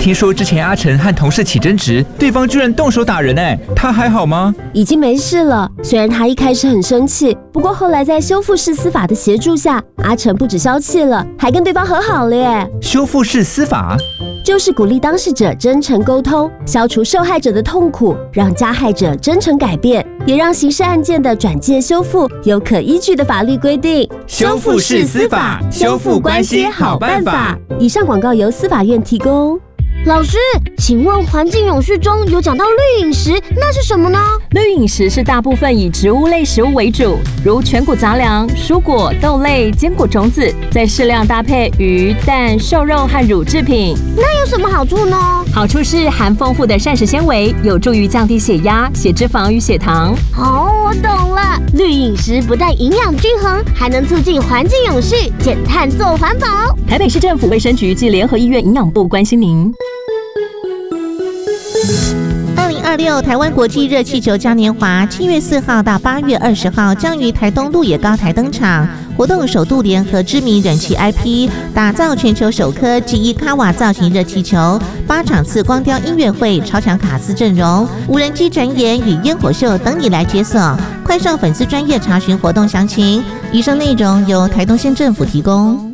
听说之前阿成和同事起争执，对方居然动手打人他还好吗？ 已经没事了。虽然他一开始很生气，不过后来在修复式司法的协助下，阿成不止消气了，还跟对方和好了耶。 修复式司法就是鼓励当事者真诚沟通，消除受害者的痛苦，让加害者真诚改变，也让刑事案件的转介修复有可依据的法律规定。 修复式司法，修复关系好办法。 以上广告由司法院提供。 老师，请问环境永续中有讲到绿饮食，那是什么呢？ 绿饮食是大部分以植物类食物为主，如全谷杂粮、蔬果、豆类、坚果种子，再适量搭配鱼、蛋、瘦肉和乳制品。 那有什么好处呢？ 好处是含丰富的膳食纤维，有助于降低血压、血脂肪与血糖。 我懂了。绿饮食不但营养均衡，还能促进环境永续，减碳做环保。 台北市政府卫生局及联合医院营养部关心您。 2026台湾国际热气球嘉年华7月4号到8月20号将于台东鹿野高台登场。活动首度联合知名人气 IP， 打造全球首颗G1卡瓦造型热气球，8场次光雕音乐会、超强卡司阵容、无人机展演与烟火秀等你来解锁。快上粉丝专页查询活动详情。以上内容由台东县政府提供。